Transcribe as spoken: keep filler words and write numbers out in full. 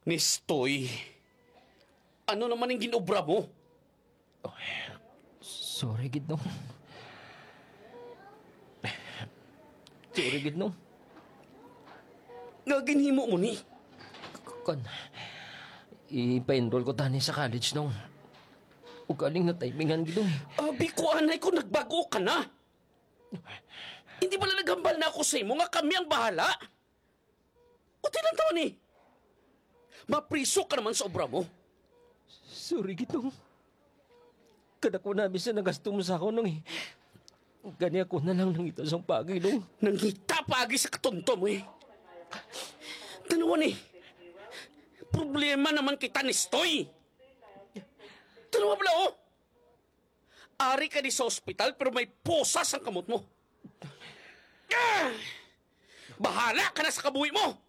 Nistoy, ano naman ang ginobra mo? Sorry, Gidnong. Sorry, Gidnong. Nga ginhimo mo ni? Kan, ipa-enroll ko tani sa college nung ugaling na timingan, Gidong. Abi ko, anay ko, nagbago ka na. Hindi pala naghambal na ako sa imo nga kami ang bahala. O tilang taon ni? Mapriso ka naman sa obra mo. Sorry, Gidong. Kada ko namin sa nagasto mo sa ako nung eh. Gani ako na lang nang ito sa pagi, Gidong. Nanghita pagi sa katunto mo eh. Tanawan eh. Problema naman kita ni Stoy. Tanawa pala oh. Ari ka di sa ospital pero may posas ang kamot mo. Ah! Bahala ka na sa kabuhi mo.